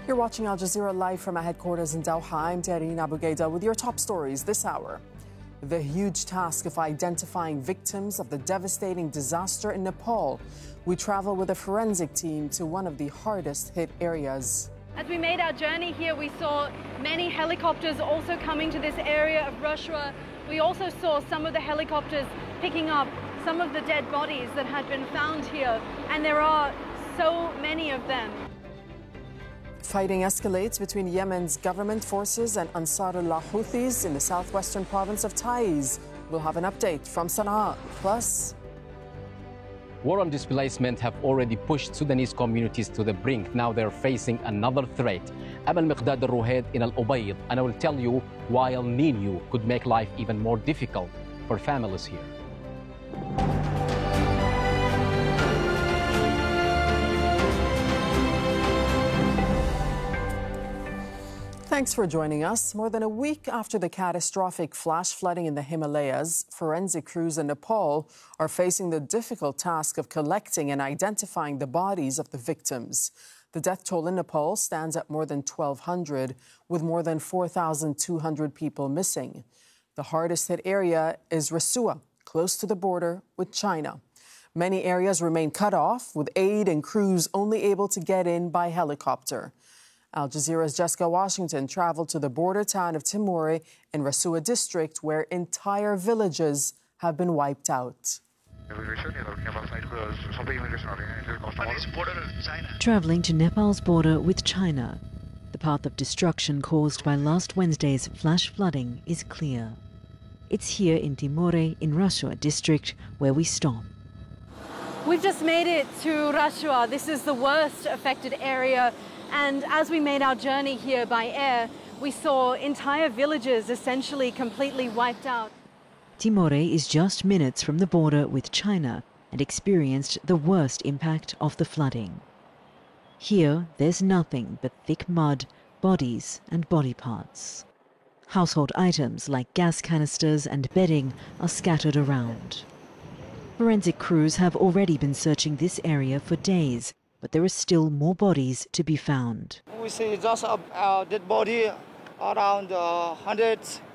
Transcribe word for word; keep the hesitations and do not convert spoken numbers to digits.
You're watching Al Jazeera live from our headquarters in Doha. I'm Tareen Abu Gaida with your top stories this hour. The huge task of identifying victims of the devastating disaster in Nepal. We travel with a forensic team to one of the hardest hit areas. As we made our journey here, we saw many helicopters also coming to this area of Rashwa. We also saw some of the helicopters picking up some of the dead bodies that had been found here, and there are so many of them. Fighting escalates between Yemen's government forces and Ansarullah Houthis in the southwestern province of Taiz. We'll have an update from Sana'a. Plus, war and displacement have already pushed Sudanese communities to the brink. Now they're facing another threat. I'm Al-Miqdad Al-Ruhaid in Al-Ubayd, and I will tell you why El Niño could make life even more difficult for families here. Thanks for joining us. More than a week after the catastrophic flash flooding in the Himalayas, forensic crews in Nepal are facing the difficult task of collecting and identifying the bodies of the victims. The death toll in Nepal stands at more than twelve hundred, with more than four thousand two hundred people missing. The hardest hit area is Rasua, close to the border with China. Many areas remain cut off, with aid and crews only able to get in by helicopter. Al Jazeera's Jessica Washington traveled to the border town of Timore in Rasua district, where entire villages have been wiped out. Traveling to Nepal's border with China, the path of destruction caused by last Wednesday's flash flooding is clear. It's here in Timore in Rasua district where we stop. We've just made it to Rasua. This is the worst affected area. And as we made our journey here by air, we saw entire villages essentially completely wiped out. Timore is just minutes from the border with China and experienced the worst impact of the flooding. Here, there's nothing but thick mud, bodies and body parts. Household items like gas canisters and bedding are scattered around. Forensic crews have already been searching this area for days, but there are still more bodies to be found. We see just a, a dead body around uh, one hundred